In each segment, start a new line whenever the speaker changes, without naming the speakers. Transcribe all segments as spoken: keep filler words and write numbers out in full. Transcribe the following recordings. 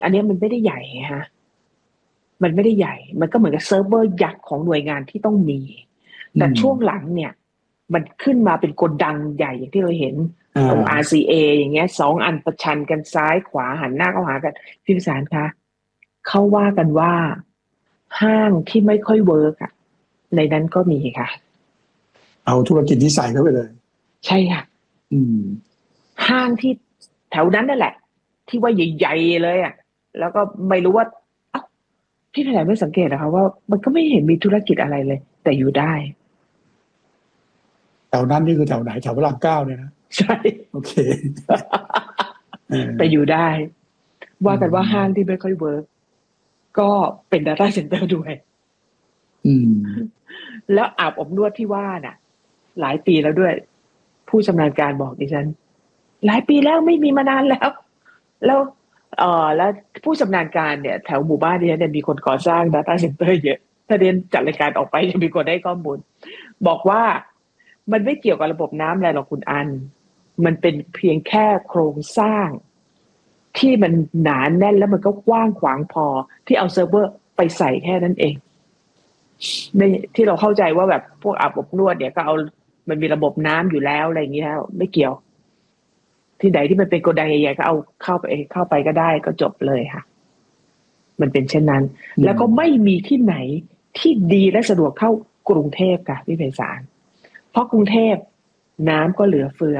อันนี้มันไม่ได้ใหญ่ฮะมันไม่ได้ใหญ่มันก็เหมือนกับเซิร์ฟเวอร์ยักษ์ของหน่วยงานที่ต้องมีแต่ช่วงหลังเนี่ยมันขึ้นมาเป็นโกดังใหญ่อย่างที่เราเห็นตรง อาร์ ซี เอ อย่างเงี้ยสองอันประชันกันซ้ายขวาหันหน้าเข้าหากันพี่พิสารคะเขาว่ากันว่าห้างที่ไม่ค่อยเวิร์กอะในนั้นก็มีค่ะ
เอาธุรกิจที่ใส่เข้าไปเลย
ใช่ค่ะ
อืม
ห้างที่แถวนั้นนั่นแหละที่ว่าใหญ่ๆเลยอะแล้วก็ไม่รู้ว่าเอ้าพี่พิสารไม่สังเกตนะคะว่ามันก็ไม่เห็นมีธุรกิจอะไรเลยแต่อยู่ได้
แถวนั้นนี่คือแถวไหนแถวพระรามเก้าเนี่ยนะ
ใช่
โอเค
แต่อยู่ได้ว่ากันว่าห้างที่ไม่ค่อยเวิร์กก็เป็น data center ด้วย
อืม
แล้วอาบอบนวดที่ว่าน่ะหลายปีแล้วด้วยผู้ชำนาญการบอกดิฉันหลายปีแล้วไม่มีมานานแล้วแล้วเอ่อแล้วผู้ชำนาญการเนี่ยแถวหมู่บ้านดิฉันเนี่ยมีคนก่อสร้าง data center เยอะถ้าเรียนจัดรายการออกไปจะมีคนได้ข้อมูลบอกว่ามันไม่เกี่ยวกับระบบน้ำอะไรหรอกคุณอันมันเป็นเพียงแค่โครงสร้างที่มันหนาแน่นแล้วมันก็กว้างขวางพอที่เอาเซิร์ฟเวอร์ไปใส่แค่นั้นเองในที่เราเข้าใจว่าแบบพวกอาบอบนวดเนี่ยก็เอามันมีระบบน้ำอยู่แล้วอะไรอย่างนี้แล้วไม่เกี่ยวที่ไหนที่มันเป็นโกดังใหญ่ๆก็เอาเข้าไปเข้าไปก็ได้ก็จบเลยค่ะมันเป็นเช่นนั้นแล้วก็ไม่มีที่ไหนที่ดีและสะดวกเท่ากรุงเทพค่ะพี่ไพศาลเพราะกรุงเทพน้ำก็เหลือเฟือ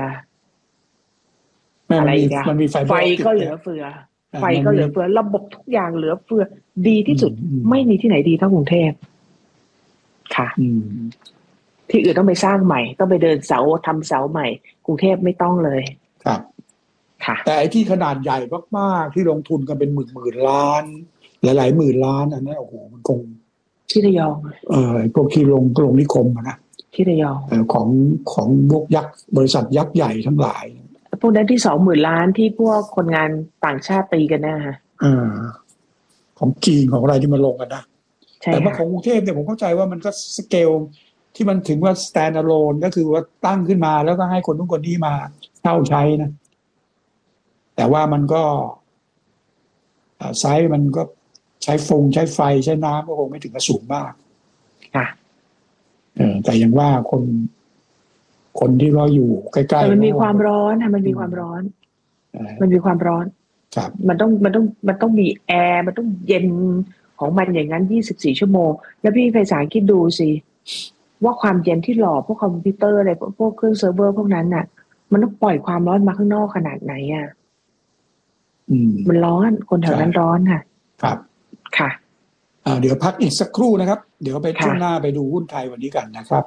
อะไรกัน
มันมีไฟ
ไฟก็เหลือเฟือไฟก็เหลือเฟือระบบทุกอย่างเหลือเฟือดีที่สุดไม่มีที่ไหนดีเท่ากรุงเทพค่ะที่อื่นต้องไปสร้างใหม่ต้องไปเดินเสาทำเสาใหม่กรุงเทพไม่ต้องเลย
ครับ
ค่ะ
แต่ไอ้ที่ขนาดใหญ่มากๆที่ลงทุนกันเป็นหมื่นหมื่นล้านหลายๆหมื่นล้านอันนั้นโอ้โหมันคง
ที่ระยอง
เออพวกที่ลงลงนิคมนะ
ที่ระยอง
เออของของพวกยักษ์บริษัทยักษ์ใหญ่ทั้งหลาย
พวกนั้นที่สองหมื่นล้านที่พวกคนงานต่างชาติตีกันนะฮะ
อ่าของจีนของอะไรที่มาลงกันนะแต่ว่าของกรุงเทพเนี่ยผมเข้าใจว่ามันก็สเกลที่มันถึงว่า stand alone ก็คือว่าตั้งขึ้นมาแล้วก็ให้คนทุกคนที่มาเช่าใช้นะแต่ว่ามันก็ไซส์มันก็ใช้ฟงใช้ไฟใช้น้ำก็คงไม่ถึงกับสูงมาก
ค่ะ
เออแต่อย่างว่าคนคนที่เราอยู่ใกล้ๆ
แต่มันมีความร้อนค่ะมันมีความร้อนมันมีความร้อน
ครับ
มันต้องมันต้องมันต้องมีแอร์มันต้องเย็นของมันอย่างนั้นยี่สิบสี่ชั่วโมงแล้วพี่ไพศาลคิดดูสิว่าความเย็นที่หล่อพวกคอมพิวเตอร์อะไรพวกเครื่องเซิร์ฟเวอร์พวกนั้นน่ะมันต้องปล่อยความร้อนมาข้างนอกขนาดไหนอ่ะ
อืม
มันร้อนคนแถวนั้นร้อนค่ะ
ครับ
ค่ะ
อ่าเดี๋ยวพักอีกสักครู่นะครับเดี๋ยวไปช่วงหน้าไปดูหุ้นไทยวันนี้กันนะครับ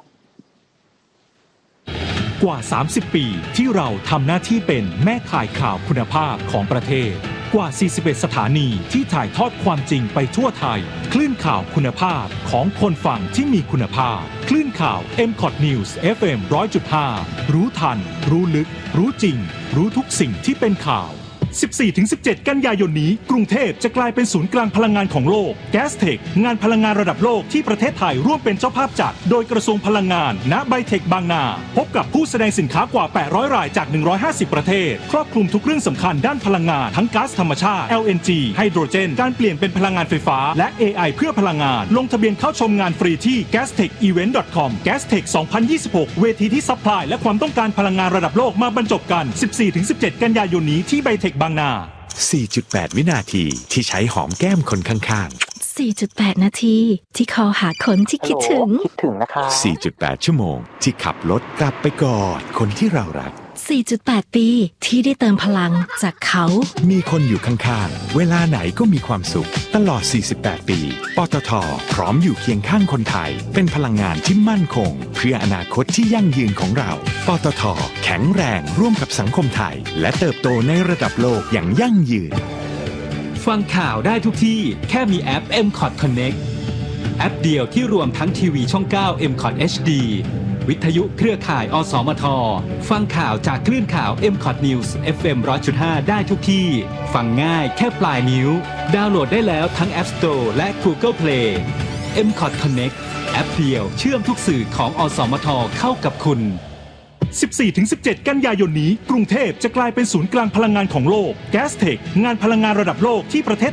กว่าสามสิบปีที่เราทำหน้าที่เป็นแม่ข่ายข่าวคุณภาพของประเทศกว่าสี่สิบเอ็ดสถานีที่ถ่ายทอดความจริงไปทั่วไทยคลื่นข่าวคุณภาพของคนฟังที่มีคุณภาพคลื่นข่าว เอ็ม คอท News เอฟ เอ็ม หนึ่งร้อยจุดห้า รู้ทันรู้ลึกรู้จริงรู้ทุกสิ่งที่เป็นข่าวสิบสี่ถึงสิบเจ็ด กันยายนนี้กรุงเทพจะกลายเป็นศูนย์กลางพลังงานของโลก Gastech งานพลังงานระดับโลกที่ประเทศไทยร่วมเป็นเจ้าภาพจัดโดยกระทรวงพลังงานณไบเทคบางนาพบกับผู้แสดงสินค้ากว่าแปดร้อยรายจากหนึ่งร้อยห้าสิบประเทศครอบคลุมทุกเรื่องสำคัญด้านพลังงานทั้งก๊าซธรรมชาติ แอล เอ็น จี ไฮโดรเจนการเปลี่ยนเป็นพลังงานไฟฟ้าและ เอ ไอ เพื่อพลังงานลงทะเบียนเข้าชมงานฟรีที่ แกสเทคอีเวนต์ ดอท คอม Gastech สองพันยี่สิบหกเวทีที่ซัพพลายและความต้องการพลังงานระดับโลกมาบรรจบกัน สิบสี่ถึงสิบเจ็ด กันยายนนี้ที่ไบเทคบางนา
สี่จุดแปด วินาทีที่ใช้หอมแก้มคนข้างๆ
สี่จุดแปด นาทีที่คอหาคนที่คิดถึง
คิดถึงนะคะ
สี่จุดแปด ชั่วโมงที่ขับรถกลับไปกอดคนที่เรารัก
สี่จุดแปด ปีที่ได้เติมพลังจากเขา
มีคนอยู่ข้างๆเวลาไหนก็มีความสุขตลอดสี่สิบแปดปีปตท.พร้อมอยู่เคียงข้างคนไทยเป็นพลังงานที่มั่นคงเพื่ออนาคตที่ยั่งยืนของเราปตท.แข็งแรงร่วมกับสังคมไทยและเติบโตในระดับโลกอย่างยั่งยืน
ฟังข่าวได้ทุกที่แค่มีแอป เอ็ม คอท Connect แอปเดียวที่รวมทั้งทีวีช่องเก้า เอ็ม คอท เอช ดี วิทยุเครือข่าย อสมท ฟังข่าวจากคลื่นข่าว เอ็ม คอท News เอฟ เอ็ม หนึ่งร้อยจุดห้า ได้ทุกที่ฟังง่ายแค่ปลายนิ้วดาวน์โหลดได้แล้วทั้ง App Store และ Google Play เอ็ม คอท Connect แอปเดียวเชื่อมทุกสื่อของอสมทเข้ากับคุณสิบสี่ถึงสิบเจ็ด กันยายนนี้กรุงเทพจะกลายเป็นศูนย์กลางพลังงานของโลก Gastech งานพลังงานระดับโลกที่ประเทศ